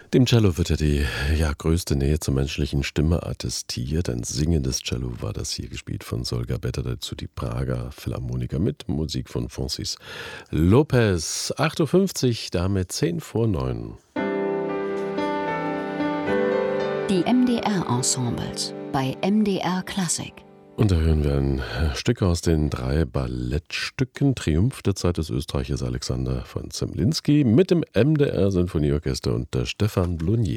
Dem Cello wird ja die größte Nähe zur menschlichen Stimme attestiert. Ein singendes Cello war das hier gespielt von Solga Betta, dazu die Prager Philharmoniker mit Musik von Francis Lopez. 8:50 Uhr, damit 8:50. Die MDR-Ensembles bei MDR Klassik. Und da hören wir ein Stück aus den 3 Ballettstücken Triumph der Zeit des Österreichers Alexander von Zemlinsky mit dem MDR Sinfonieorchester unter Stefan Blunier.